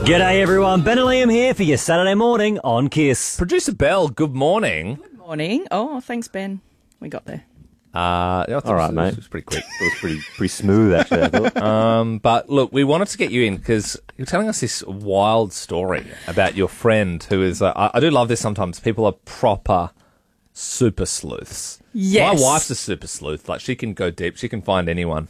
G'day everyone, Ben and Liam here for your Saturday morning on KISS. Producer Belle, good morning. Good morning. Oh, thanks, Ben. We got there. All right, mate. It was pretty quick. It was pretty smooth actually, I thought. But look, we wanted to get you in because you're telling us this wild story about your friend who is, I do love this sometimes, people are proper super sleuths. Yes. My wife's a super sleuth. Like, she can go deep. She can find anyone.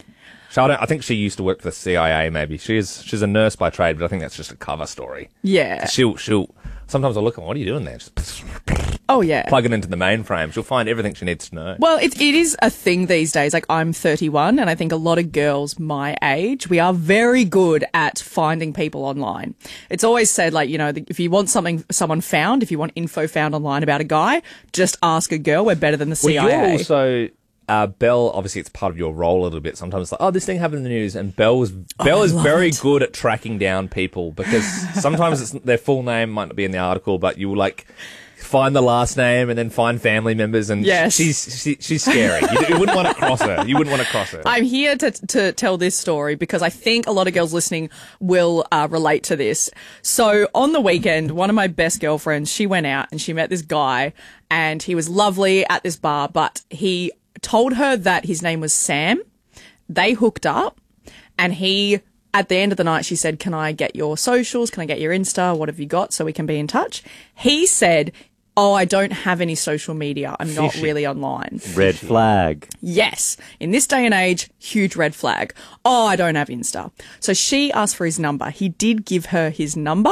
I think she used to work for the CIA, maybe. She's a nurse by trade, but I think that's just a cover story. Yeah. She'll sometimes I'll look at her, what are you doing there? Just Oh, yeah. plug it into the mainframe. She'll find everything she needs to know. Well, it is a thing these days. Like, I'm 31, and I think a lot of girls my age, we are very good at finding people online. It's always said, like, you know, if you want someone found, if you want info found online about a guy, just ask a girl. We're better than the CIA. Well, you're also... Belle, obviously, it's part of your role a little bit. Sometimes it's like, oh, this thing happened in the news, and Belle is very good at tracking down people because sometimes their full name might not be in the article, but you will like find the last name and then find family members, and yes. she's scary. You wouldn't want to cross her. You wouldn't want to cross her. I'm here to tell this story because I think a lot of girls listening will relate to this. So on the weekend, one of my best girlfriends, she went out and she met this guy, and he was lovely at this bar, but he told her that his name was Sam. They hooked up, and at the end of the night, she said, can I get your socials? Can I get your Insta? What have you got so we can be in touch? He said, oh, I don't have any social media. I'm not really online. Red flag. Yes. In this day and age, huge red flag. Oh, I don't have Insta. So she asked for his number. He did give her his number.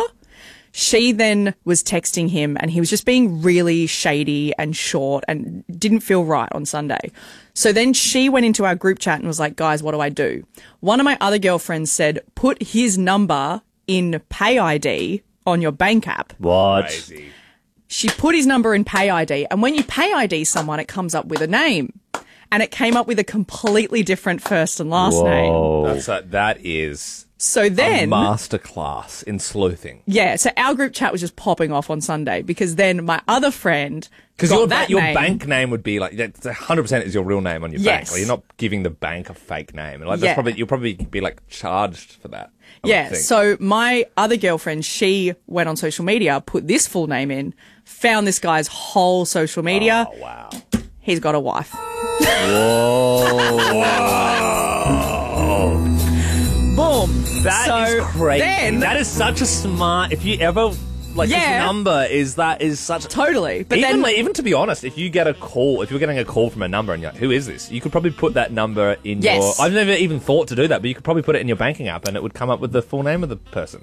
She then was texting him, and he was just being really shady and short and didn't feel right on Sunday. So then she went into our group chat and was like, guys, what do I do? One of my other girlfriends said, put his number in Pay ID on your bank app. What? Crazy. She put his number in Pay ID, and when you Pay ID someone, it comes up with a name. And it came up with a completely different first and last name. That is... So then, a masterclass in sleuthing. Yeah, so our group chat was just popping off on Sunday because then my other friend because got your name. bank name would be like 100% is your real name on your bank. Yes. Like, you're not giving the bank a fake name. And like Yeah. you'll probably be like charged for that. I would Yeah, think. so my other girlfriend, she went on social media, put this full name in, found this guy's whole social media. Oh wow. He's got a wife. Whoa. Boom. That is crazy. Then, That is such a smart. If you ever like Yeah. this number is such. totally. But Even to be honest, if you're getting a call from a number and you're like, who is this? You could probably put that number in Yes. I've never even thought to do that, but you could probably put it in your banking app and it would come up with the full name of the person.